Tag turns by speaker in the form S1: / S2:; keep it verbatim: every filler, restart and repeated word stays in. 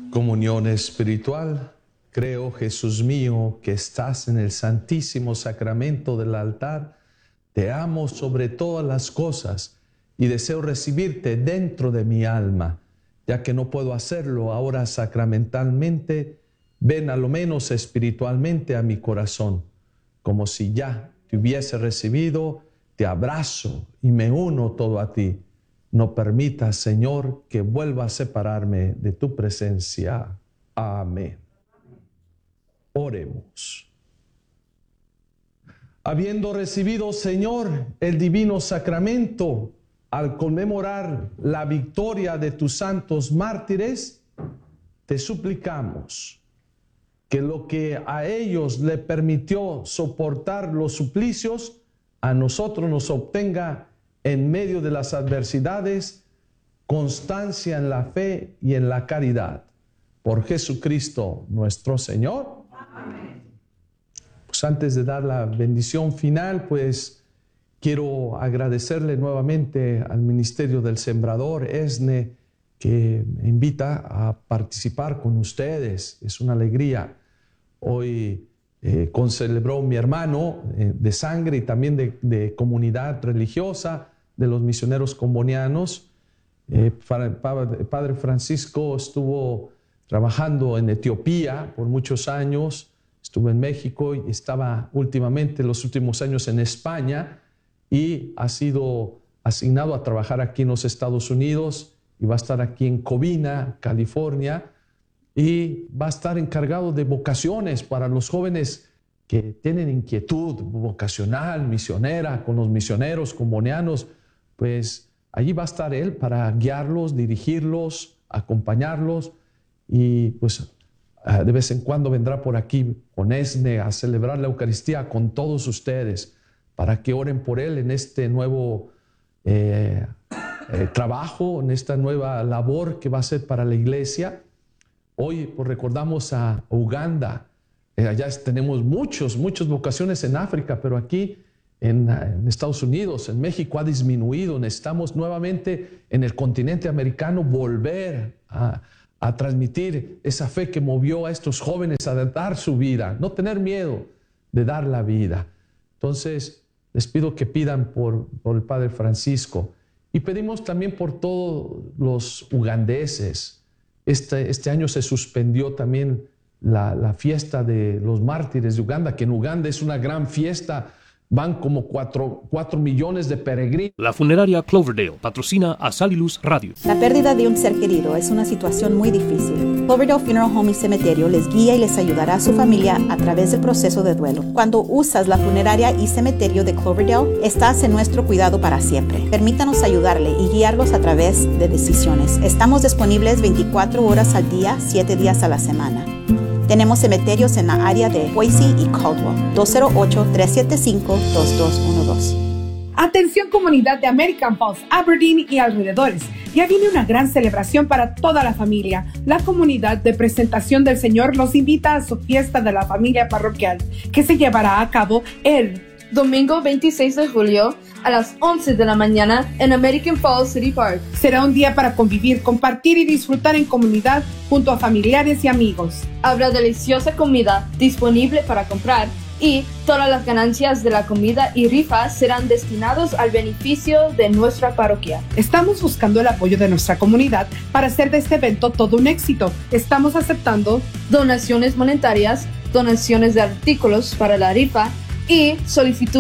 S1: Comunión espiritual. Creo, Jesús mío, que estás en el santísimo sacramento del altar. Te amo sobre todas las cosas y deseo recibirte dentro de mi alma. Ya que no puedo hacerlo ahora sacramentalmente, ven a lo menos espiritualmente a mi corazón. Como si ya te hubiese recibido, te abrazo y me uno todo a ti. No permitas, Señor, que vuelva a separarme de tu presencia. Amén. Oremos. Habiendo recibido, Señor, el divino sacramento, al conmemorar la victoria de tus santos mártires, te suplicamos que lo que a ellos le permitió soportar los suplicios, a nosotros nos obtenga en medio de las adversidades, constancia en la fe y en la caridad. Por Jesucristo nuestro Señor. Amén. Pues antes de dar la bendición final, pues quiero agradecerle nuevamente al Ministerio del Sembrador, ESNE, que me invita a participar con ustedes. Es una alegría. Hoy eh, concelebró mi hermano eh, de sangre y también de, de comunidad religiosa, de los misioneros combonianos. Eh, Padre Francisco estuvo trabajando en Etiopía por muchos años, estuvo en México y estaba últimamente, los últimos años, en España, y ha sido asignado a trabajar aquí en los Estados Unidos y va a estar aquí en Covina, California, y va a estar encargado de vocaciones para los jóvenes que tienen inquietud vocacional, misionera, con los misioneros combonianos. Pues allí va a estar él para guiarlos, dirigirlos, acompañarlos, y pues de vez en cuando vendrá por aquí con ESNE a celebrar la Eucaristía con todos ustedes para que oren por él en este nuevo eh, eh, trabajo, en esta nueva labor que va a hacer para la iglesia. Hoy pues recordamos a Uganda. Eh, allá tenemos muchos, muchas vocaciones en África, pero aquí En, en Estados Unidos, en México ha disminuido. Necesitamos nuevamente en el continente americano volver a, a transmitir esa fe que movió a estos jóvenes a dar su vida, no tener miedo de dar la vida. Entonces les pido que pidan por, por el Padre Francisco y pedimos también por todos los ugandeses. Este, este año se suspendió también la, la fiesta de los mártires de Uganda, que en Uganda es una gran fiesta. Van como cuatro, cuatro millones de peregrinos.
S2: La funeraria Cloverdale patrocina a Sal y Luz Radio.
S3: La pérdida de un ser querido es una situación muy difícil. Cloverdale Funeral Home y Cementerio les guía y les ayudará a su familia a través del proceso de duelo. Cuando usas la funeraria y cementerio de Cloverdale, estás en nuestro cuidado para siempre. Permítanos ayudarle y guiarlos a través de decisiones. Estamos disponibles veinticuatro horas al día, siete días a la semana. Tenemos cementerios en la área de Boise y Caldwell. dos cero ocho, tres siete cinco, dos dos uno dos.
S4: Atención comunidad de American Falls, Aberdeen y alrededores. Ya viene una gran celebración para toda la familia. La comunidad de Presentación del Señor los invita a su fiesta de la familia parroquial, que se llevará a cabo el
S5: domingo veintiséis de julio a las once de la mañana en American Falls City Park.
S4: Será un día para convivir, compartir y disfrutar en comunidad junto a familiares y amigos.
S5: Habrá deliciosa comida disponible para comprar y todas las ganancias de la comida y rifas serán destinados al beneficio de nuestra parroquia.
S4: Estamos buscando el apoyo de nuestra comunidad para hacer de este evento todo un éxito. Estamos aceptando
S5: donaciones monetarias, donaciones de artículos para la rifa y solicitud